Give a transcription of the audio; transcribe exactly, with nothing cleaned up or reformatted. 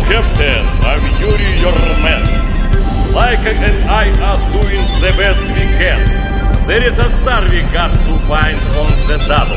Captain, I'm Yuri, your man. Laika and I are doing the best we can. There is a star we got to find on the double.